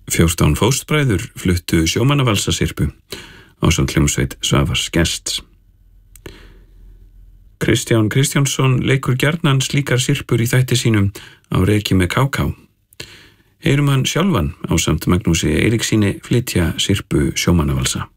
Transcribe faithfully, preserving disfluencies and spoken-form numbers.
Fjórtán fóstbræður fluttu sjómannavalsasyrpu ásamt hljómsveit Svavars Gests. Kristján Kristjánsson leikur gjarnan slíkar syrpur í þætti sínum á Reki með Káká. Heyrum hann sjálfan ásamt Magnúsi Eiríkssyni flytja syrpu sjómannavalsa.